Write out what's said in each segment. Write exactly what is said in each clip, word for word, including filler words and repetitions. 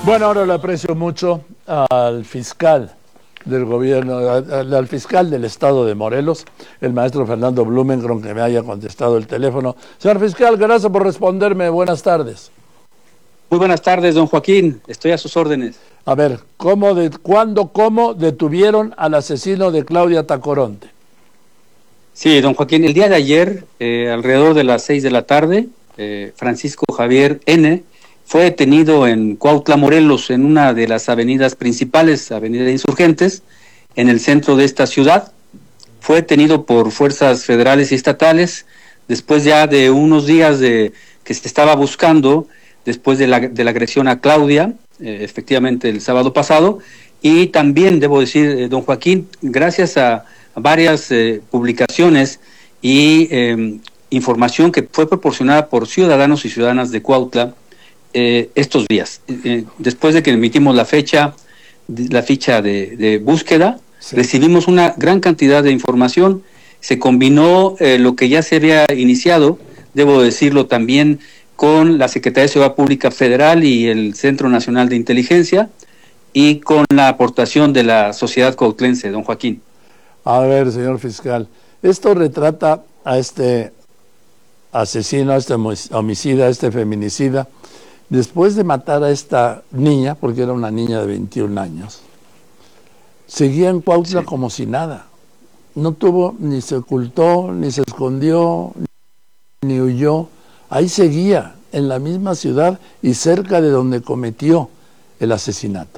Bueno, ahora le aprecio mucho al fiscal del gobierno, al, al fiscal del estado de Morelos, el maestro Fernando Blumenkron, que me haya contestado el teléfono. Señor fiscal, gracias por responderme. Buenas tardes. Muy buenas tardes, don Joaquín. Estoy a sus órdenes. A ver, ¿cómo de, ¿cuándo, cómo detuvieron al asesino de Claudia Tacoronte? Sí, don Joaquín, el día de ayer, eh, alrededor de las seis de la tarde, eh, Francisco Javier N. fue detenido en Cuautla, Morelos, en una de las avenidas principales, Avenida Insurgentes, en el centro de esta ciudad. Fue detenido por fuerzas federales y estatales, después ya de unos días de que se estaba buscando, después de la, de la agresión a Claudia, eh, efectivamente el sábado pasado, y también, debo decir, eh, don Joaquín, gracias a, a varias eh, publicaciones y eh, información que fue proporcionada por ciudadanos y ciudadanas de Cuautla, Eh, estos días, eh, después de que emitimos la fecha, la ficha de, de búsqueda, sí. Recibimos una gran cantidad de información, se combinó eh, lo que ya se había iniciado, debo decirlo también, con la Secretaría de Seguridad Pública Federal y el Centro Nacional de Inteligencia, y con la aportación de la sociedad cuautlense, don Joaquín. A ver, señor fiscal, esto retrata a este asesino, a este homicida, a este feminicida, después de matar a esta niña, porque era una niña de veintiún años, seguía en Cuautla sí. como si nada. No tuvo, ni se ocultó, ni se escondió, ni huyó. Ahí seguía, en la misma ciudad y cerca de donde cometió el asesinato.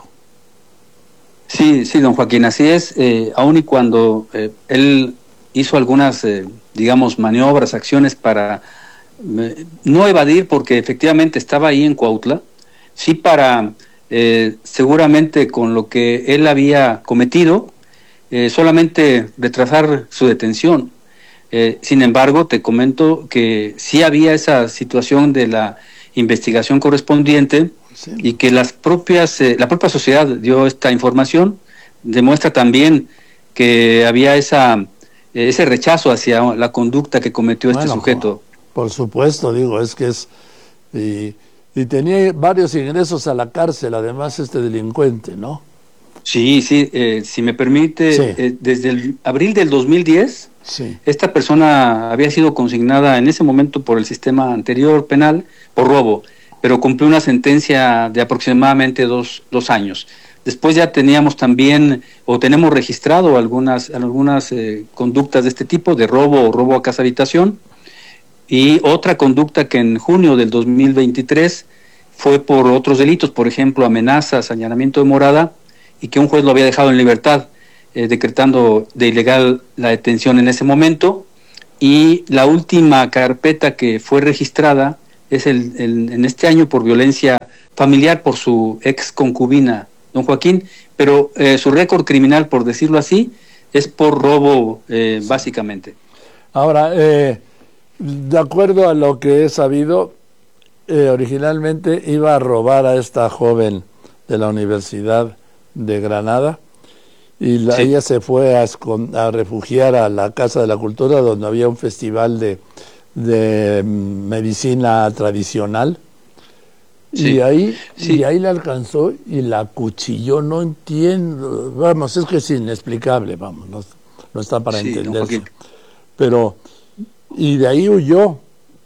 Sí, sí, don Joaquín, así es. Eh, aun y cuando eh, él hizo algunas, eh, digamos, maniobras, acciones para no evadir, porque efectivamente estaba ahí en Cuautla, sí para eh, seguramente con lo que él había cometido, eh, solamente retrasar su detención. Eh, sin embargo, te comento que sí había esa situación de la investigación correspondiente, sí. Y que las propias, eh, la propia sociedad dio esta información, demuestra también que había esa, eh, ese rechazo hacia la conducta que cometió bueno, este sujeto. Por supuesto, digo, es que es... Y, y tenía varios ingresos a la cárcel, además, este delincuente, ¿no? Sí, sí, eh, si me permite, sí. eh, desde el abril del dos mil diez, sí. Esta persona había sido consignada en ese momento por el sistema anterior penal por robo, pero cumplió una sentencia de aproximadamente dos, dos años. Después ya teníamos también, o tenemos registrado algunas, algunas eh, conductas de este tipo, de robo o robo a casa habitación, y otra conducta que en junio del dos mil veintitrés fue por otros delitos, por ejemplo, amenazas, allanamiento de morada, y que un juez lo había dejado en libertad, eh, decretando de ilegal la detención en ese momento. Y la última carpeta que fue registrada es el, el, en este año por violencia familiar por su ex concubina, don Joaquín, pero eh, su récord criminal, por decirlo así, es por robo, eh, sí. básicamente. Ahora, eh... de acuerdo a lo que he sabido, eh, originalmente iba a robar a esta joven de la Universidad de Granada y la, sí. ella se fue a, a refugiar a la Casa de la Cultura, donde había un festival de, de medicina tradicional, sí. y ahí sí. y ahí la alcanzó y la acuchilló. No entiendo, vamos, es que es inexplicable, vamos, no, no está para sí, entenderse, pero y de ahí huyó.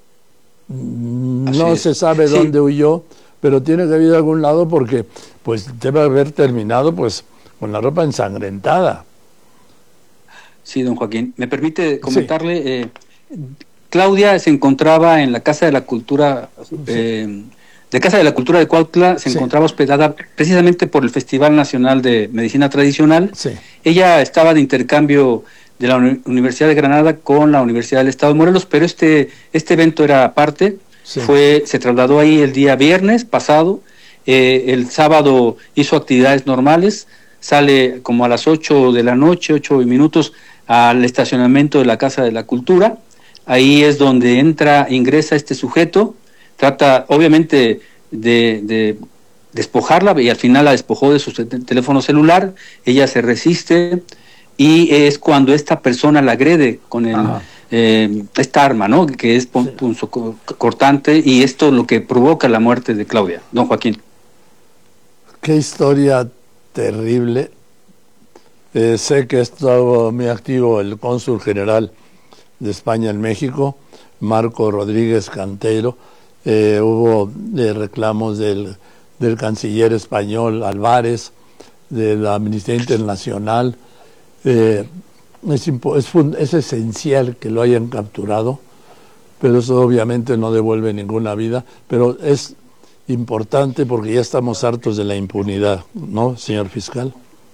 No se sabe sí. dónde huyó, pero tiene que haber algún lado, porque pues debe haber terminado pues con la ropa ensangrentada. Sí, don Joaquín. ¿Me permite comentarle? Sí. Eh, Claudia se encontraba en la Casa de la Cultura, eh, sí. de Casa de la Cultura de Cuautla, se sí. encontraba hospedada precisamente por el Festival Nacional de Medicina Tradicional. Sí. Ella estaba de intercambio de la Universidad de Granada con la Universidad del Estado de Morelos, pero este, este evento era aparte, sí. fue, se trasladó ahí el día viernes pasado, eh, el sábado hizo actividades normales, sale como a las ocho de la noche, ocho minutos, al estacionamiento de la Casa de la Cultura. Ahí es donde entra, ingresa este sujeto, trata obviamente de, de despojarla, y al final la despojó de su teléfono celular. Ella se resiste, y es cuando esta persona la agrede con el, eh, esta arma, ¿no? Que es punzocortante, y esto es lo que provoca la muerte de Claudia, don Joaquín. qué historia terrible. Eh, sé que estaba muy activo el cónsul general de España en México, Marco Rodríguez Cantero. Eh, hubo eh, reclamos del, del canciller español Álvarez, de la Amnistía Internacional. Eh, es, es, es esencial que lo hayan capturado, pero eso obviamente no devuelve ninguna vida, pero es importante porque ya estamos hartos de la impunidad, ¿no, señor fiscal?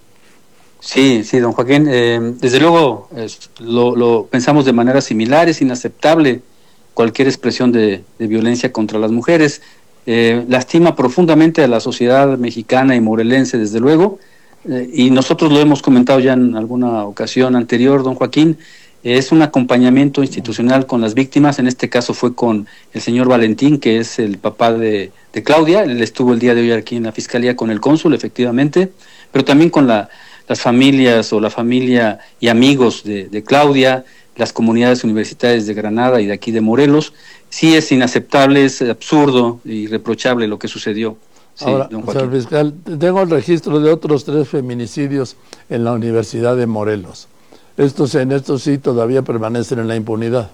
Sí, sí, don Joaquín, eh, desde luego es, lo, lo pensamos de manera similar. Es inaceptable cualquier expresión de, de violencia contra las mujeres. Eh, lastima profundamente a la sociedad mexicana y morelense, desde luego, eh, y nosotros lo hemos comentado ya en alguna ocasión anterior, don Joaquín. Eh, es un acompañamiento institucional con las víctimas. En este caso fue con el señor Valentín, que es el papá de, de Claudia. Él estuvo el día de hoy aquí en la Fiscalía con el cónsul, efectivamente, pero también con la, las familias o la familia y amigos de, de Claudia, las comunidades universitarias de Granada y de aquí de Morelos. Sí, es inaceptable, es absurdo y reprochable lo que sucedió. Sí, ahora, don señor fiscal, tengo el registro de otros tres feminicidios en la Universidad de Morelos. Estos en estos sí todavía permanecen en la impunidad.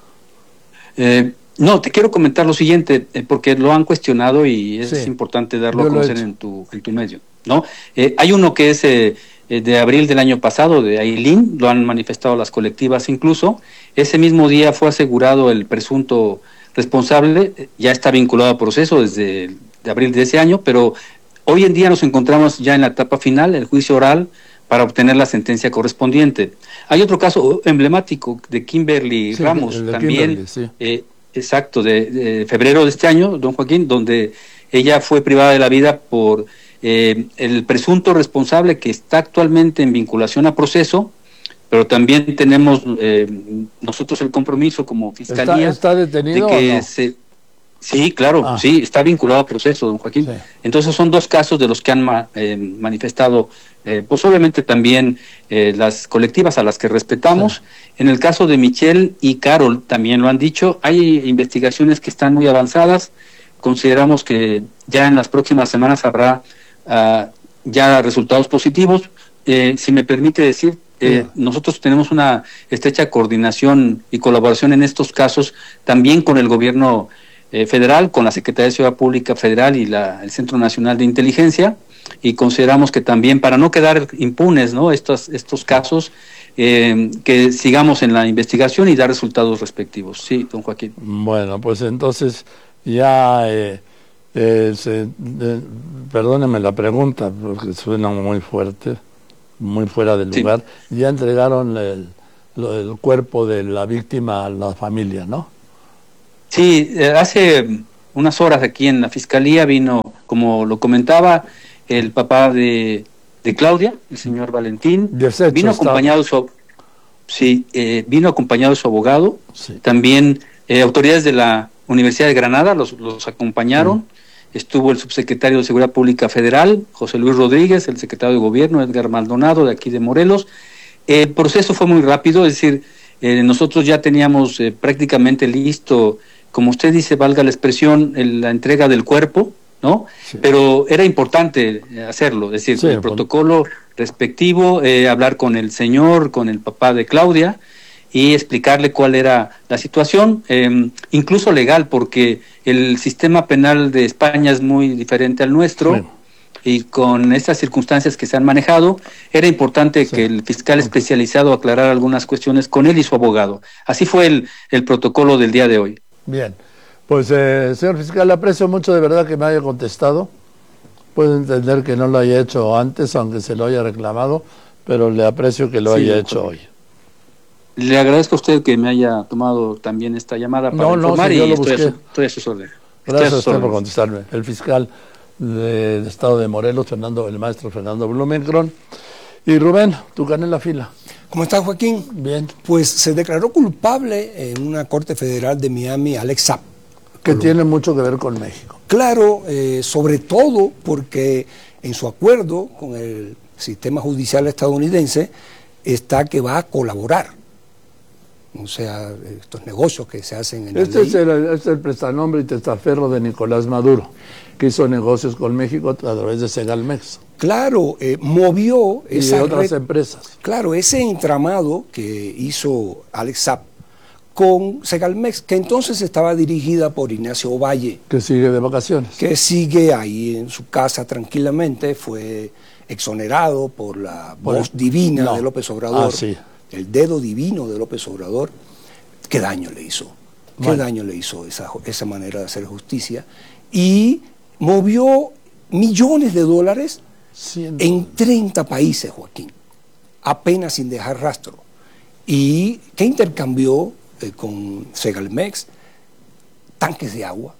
Eh, no, te quiero comentar lo siguiente, eh, porque lo han cuestionado y es sí, importante darlo a conocer en tu, en tu medio, ¿no? Eh, hay uno que es eh, de abril del año pasado, de Ailín, lo han manifestado las colectivas incluso. Ese mismo día fue asegurado el presunto responsable, ya está vinculado a proceso desde de abril de ese año, pero hoy en día nos encontramos ya en la etapa final, el juicio oral, para obtener la sentencia correspondiente. Hay otro caso emblemático de Kimberly sí, Ramos, de también, Kimberly, sí. eh, exacto, de, de febrero de este año, don Joaquín, donde ella fue privada de la vida por eh, el presunto responsable, que está actualmente en vinculación a proceso, pero también tenemos eh, nosotros el compromiso como Fiscalía. ¿Está, está detenido de que o no? se, sí, claro, ah. sí, está vinculado a proceso, don Joaquín. Sí. Entonces son dos casos de los que han ma, eh, manifestado, eh, pues obviamente también eh, las colectivas a las que respetamos. Sí. En el caso de Michelle y Carol también lo han dicho, hay investigaciones que están muy avanzadas. Consideramos que ya en las próximas semanas habrá uh, ya resultados positivos. Eh, si me permite decir, Eh, sí. Nosotros tenemos una estrecha coordinación y colaboración en estos casos también con el gobierno eh, federal, con la Secretaría de Seguridad Pública Federal y la, el Centro Nacional de Inteligencia, y consideramos que también, para no quedar impunes, ¿no?, estos, estos casos, eh, que sigamos en la investigación y dar resultados respectivos. Sí, don Joaquín. Bueno, pues entonces ya, eh, eh, se, eh, perdóneme la pregunta, porque suena muy fuerte, muy fuera del lugar, sí. Ya entregaron el, el cuerpo de la víctima a la familia, ¿no? Sí, eh, hace unas horas aquí en la Fiscalía vino, como lo comentaba, el papá de, de Claudia, el señor Valentín, Desecho vino acompañado está... su, sí, eh, vino acompañado de su abogado, sí. También eh, autoridades de la Universidad de Granada los, los acompañaron. Mm. Estuvo el subsecretario de Seguridad Pública Federal, José Luis Rodríguez, el secretario de Gobierno, Edgar Maldonado, de aquí de Morelos. El proceso fue muy rápido, es decir, eh, nosotros ya teníamos eh, prácticamente listo, como usted dice, valga la expresión, el, la entrega del cuerpo, ¿no? Sí. Pero era importante hacerlo, es decir, sí, el bueno. protocolo respectivo, eh, hablar con el señor, con el papá de Claudia, y explicarle cuál era la situación, eh, incluso legal, porque el sistema penal de España es muy diferente al nuestro, sí. Y con estas circunstancias que se han manejado, era importante sí. que el fiscal especializado aclarara algunas cuestiones con él y su abogado. Así fue el, el protocolo del día de hoy. Bien, pues eh, señor fiscal, le aprecio mucho de verdad que me haya contestado. Puedo entender que no lo haya hecho antes, aunque se lo haya reclamado, pero le aprecio que lo sí, haya hecho hoy. Le agradezco a usted que me haya tomado también esta llamada para no, informar no, si y yo lo estoy, busqué. A su, estoy a sus órdenes. Gracias a usted por contestarme. El fiscal del Estado de Morelos, Fernando, el maestro Fernando Blumenkron. Y Rubén, tu canela fila. ¿Cómo estás, Joaquín? Bien. Pues se declaró culpable en una corte federal de Miami Alex Saab. Que tiene mucho que ver con México. Claro, eh, sobre todo porque en su acuerdo con el sistema judicial estadounidense está que va a colaborar. O sea, estos negocios que se hacen en Este es el, es el prestanombre y testaferro de Nicolás Maduro. que hizo negocios con México a través de Segalmex. Claro, eh, movió y esa de otras red, empresas. Claro, ese entramado que hizo Alex Saab con Segalmex, que entonces estaba dirigida por Ignacio Valle. Que sigue de vacaciones. Que sigue ahí en su casa tranquilamente, fue exonerado por la por voz el, divina no. de López Obrador, ah, sí. el dedo divino de López Obrador. ¿Qué daño le hizo? ¿Qué bueno. daño le hizo esa, esa manera de hacer justicia? Y movió millones de dólares Siento. en treinta países, Joaquín, apenas sin dejar rastro. ¿Y qué intercambió eh, con Segalmex? Tanques de agua,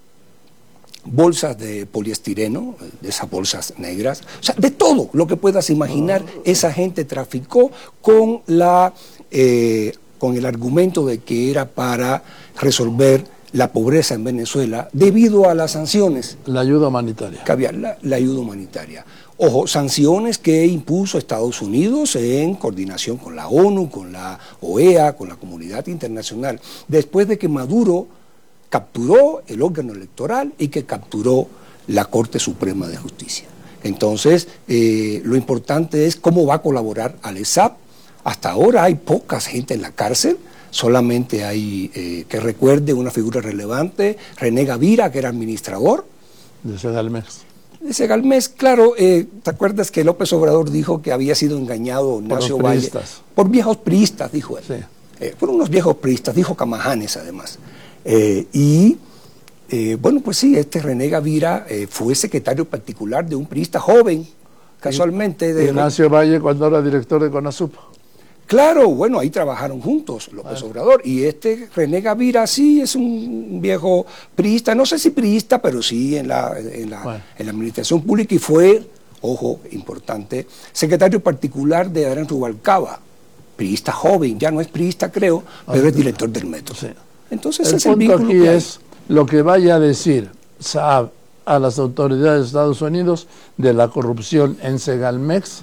bolsas de poliestireno, de esas bolsas negras, o sea, de todo lo que puedas imaginar, oh. esa gente traficó con la eh, con el argumento de que era para resolver la pobreza en Venezuela debido a las sanciones. La ayuda humanitaria. Que había, la, la ayuda humanitaria. Ojo, sanciones que impuso Estados Unidos en coordinación con la ONU, con la O E A, con la comunidad internacional, después de que Maduro capturó el órgano electoral y que capturó la Corte Suprema de Justicia. Entonces, eh, lo importante es cómo va a colaborar Alex Saab. Hasta ahora hay poca gente en la cárcel, solamente hay, eh, que recuerde una figura relevante, René Gavira, que era administrador. De Segalmex. De Segalmex, claro, eh, ¿te acuerdas que López Obrador dijo que había sido engañado Ignacio Valle? Por viejos priistas, dijo él. Sí. Eh, por unos viejos priistas, dijo Camajanes además. Eh, y, eh, bueno, pues sí, este René Gavira eh, fue secretario particular de un priista joven, casualmente. De Ignacio Valle cuando era director de CONASUP. Claro, bueno, ahí trabajaron juntos López Obrador. Y este René Gavira sí es un viejo priista, no sé si priista, pero sí en la, en la, bueno. en la administración pública, y fue, ojo, importante, secretario particular de Adrián Rubalcaba, priista joven, ya no es priista creo, pero es director del Metro. Sí. Entonces el es punto el aquí es lo que vaya a decir Saab a las autoridades de Estados Unidos de la corrupción en Segalmex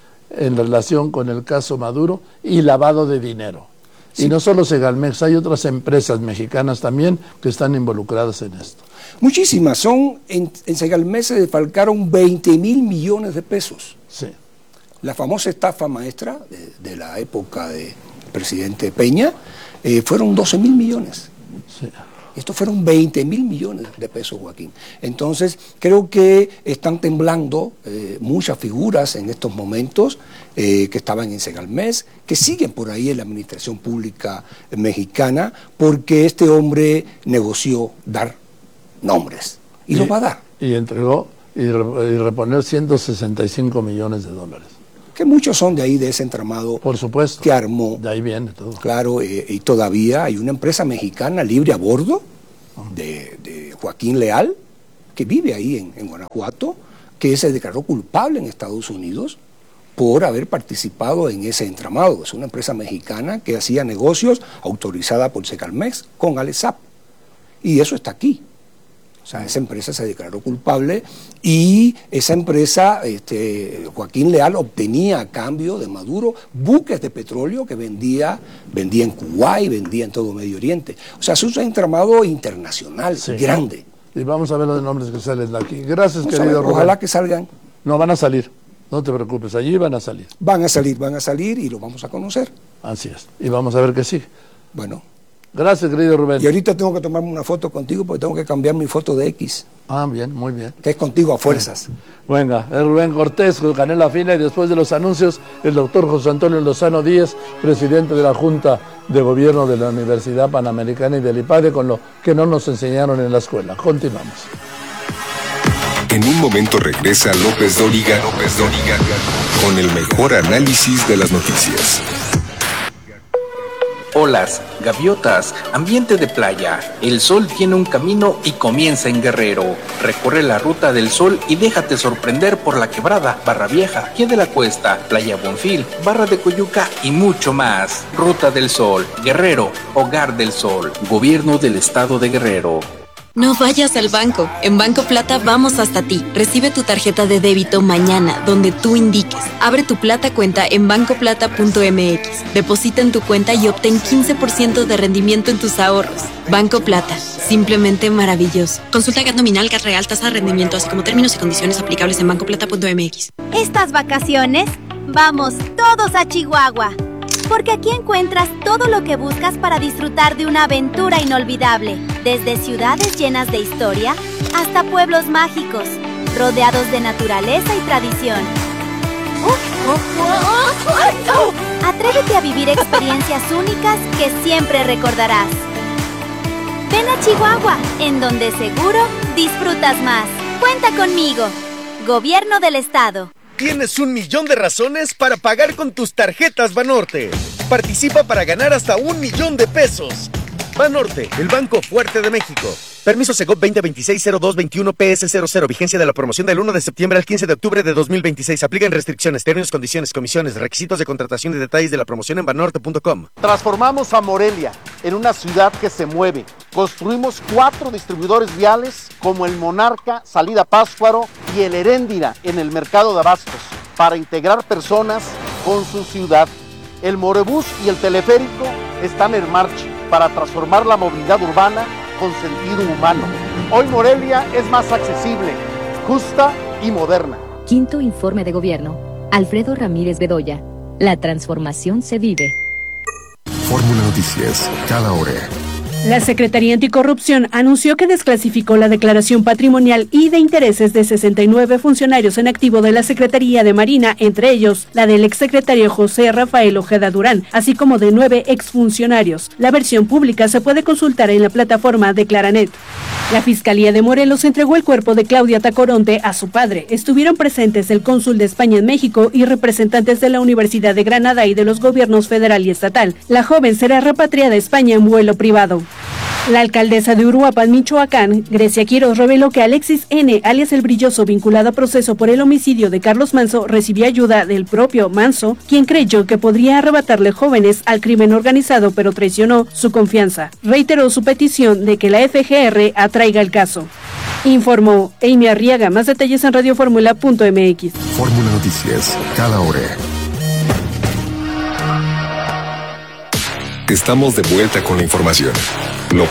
en relación con el caso Maduro y lavado de dinero. Sí. Y no solo Segalmex, hay otras empresas mexicanas también que están involucradas en esto. Muchísimas, son en, en Segalmex se defalcaron veinte mil millones de pesos. Sí. La famosa estafa maestra de, de la época del presidente Peña eh, fueron doce mil millones. Sí. Estos fueron veinte mil millones de pesos, Joaquín. Entonces, creo que están temblando eh, muchas figuras en estos momentos eh, que estaban en Segalmex, que siguen por ahí en la administración pública mexicana, porque este hombre negoció dar nombres y, y lo va a dar. Y entregó y, re, y reponer ciento sesenta y cinco millones de dólares. Que muchos son de ahí, de ese entramado. Por supuesto. Que armó. De ahí viene todo. Claro, eh, y todavía hay una empresa mexicana libre a bordo de, de Joaquín Leal, que vive ahí en, en Guanajuato, que se declaró culpable en Estados Unidos por haber participado en ese entramado. Es una empresa mexicana que hacía negocios autorizada por Segalmex con Alex Saab. Y eso está aquí. O sea, esa empresa se declaró culpable y esa empresa, este, Joaquín Leal, obtenía a cambio de Maduro buques de petróleo que vendía, vendía en Kuwait, vendía en todo Medio Oriente. O sea, es un entramado internacional, sí, grande. Y vamos a ver los nombres que salen de aquí. Gracias, vamos querido Rubén. Ojalá que salgan. No, van a salir. No te preocupes, allí van a salir. Van a salir, van a salir y lo vamos a conocer. Así es. Y vamos a ver qué sigue. Bueno. Gracias, querido Rubén. Y ahorita tengo que tomarme una foto contigo porque tengo que cambiar mi foto de X. Ah, bien, muy bien. Que es contigo a fuerzas. Venga, es Rubén Cortés, con Canela Fina, y después de los anuncios, el doctor José Antonio Lozano Díez, presidente de la Junta de Gobierno de la Universidad Panamericana y del IPADE, con lo que no nos enseñaron en la escuela. Continuamos. En un momento regresa López Dóriga, López Dóriga, con el mejor análisis de las noticias. Olas, gaviotas, ambiente de playa. El sol tiene un camino y comienza en Guerrero. Recorre la ruta del sol y déjate sorprender por La Quebrada, Barra Vieja, Pie de la Cuesta, Playa Bonfil, Barra de Coyuca y mucho más. Ruta del Sol, Guerrero, Hogar del Sol, Gobierno del Estado de Guerrero. No vayas al banco. En Banco Plata vamos hasta ti. Recibe tu tarjeta de débito mañana, donde tú indiques. Abre tu Plata cuenta en banco plata punto m x. Deposita en tu cuenta y obtén quince por ciento de rendimiento en tus ahorros. Banco Plata. Simplemente maravilloso. Consulta G A T nominal, G A T real, tasa de rendimiento, así como términos y condiciones aplicables en banco plata punto m x. Estas vacaciones, vamos todos a Chihuahua. Porque aquí encuentras todo lo que buscas para disfrutar de una aventura inolvidable. Desde ciudades llenas de historia hasta pueblos mágicos, rodeados de naturaleza y tradición. Atrévete a vivir experiencias únicas que siempre recordarás. Ven a Chihuahua, en donde seguro disfrutas más. Cuenta conmigo. Gobierno del Estado. Tienes un millón de razones para pagar con tus tarjetas Banorte. Participa para ganar hasta un millón de pesos. Banorte, el banco fuerte de México. Permiso Segov veinte veintiséis cero dos veintiuno P S cero cero. Vigencia de la promoción del uno de septiembre al quince de octubre de dos mil veintiséis. Aplican restricciones, términos, condiciones, comisiones, requisitos de contratación y detalles de la promoción en banorte punto com. Transformamos a Morelia en una ciudad que se mueve. Construimos cuatro distribuidores viales como el Monarca, Salida Pátzcuaro y el Heréndira en el mercado de abastos para integrar personas con su ciudad. El Morebús y el teleférico están en marcha para transformar la movilidad urbana con sentido humano. Hoy Morelia es más accesible, justa y moderna. Quinto informe de gobierno. Alfredo Ramírez Bedoya. La transformación se vive. Fórmula Noticias, cada hora. La Secretaría Anticorrupción anunció que desclasificó la declaración patrimonial y de intereses de sesenta y nueve funcionarios en activo de la Secretaría de Marina, entre ellos la del exsecretario José Rafael Ojeda Durán, así como de nueve exfuncionarios. La versión pública se puede consultar en la plataforma de Claranet. La Fiscalía de Morelos entregó el cuerpo de Claudia Tacoronte a su padre. Estuvieron presentes el cónsul de España en México y representantes de la Universidad de Granada y de los gobiernos federal y estatal. La joven será repatriada a España en vuelo privado. La alcaldesa de Uruapan, Michoacán, Grecia Quiroz, reveló que Alexis N., alias El Brilloso, vinculado a proceso por el homicidio de Carlos Manso, recibió ayuda del propio Manso, quien creyó que podría arrebatarle jóvenes al crimen organizado, pero traicionó su confianza. Reiteró su petición de que la F G R atraiga el caso. Informó Amy Arriaga. Más detalles en radio fórmula punto m x. Fórmula Noticias, cada hora. Estamos de vuelta con la información. Lo